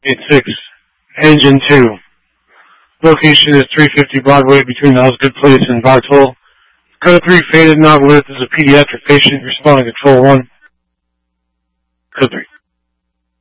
86, Engine 2. Location is 350 Broadway between the Osgood Place and Vauxhall. Code 3 faded, not alert. This is a pediatric patient responding to Control 1. Code 3.